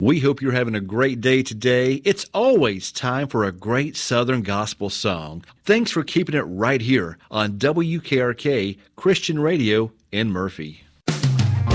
We hope you're having a great day today. It's always time for a great Southern gospel song. Thanks for keeping it right here on WKRK Christian Radio in Murphy.